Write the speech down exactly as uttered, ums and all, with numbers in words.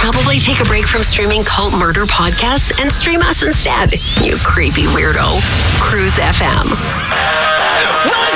probably take a break from streaming cult murder podcasts and stream us instead, you creepy weirdo. Cruise F M.